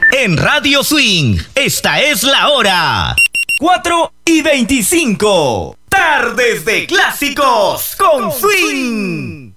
En Radio Swing, esta es la hora. 4:25. Tardes de clásicos con Swing.